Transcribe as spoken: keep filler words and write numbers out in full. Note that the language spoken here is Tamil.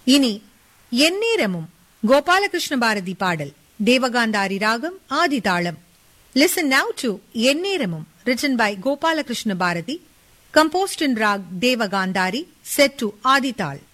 இனி எந்நேரமும் கோபாலகிருஷ்ண பாரதி பாடல், தேவகாந்தாரி ராகம், ஆதி தாளம். Listen now to எந்நேரமும், written by Gopala Krishna Bharati, composed in rag Devagandhari, set to Adi Tal.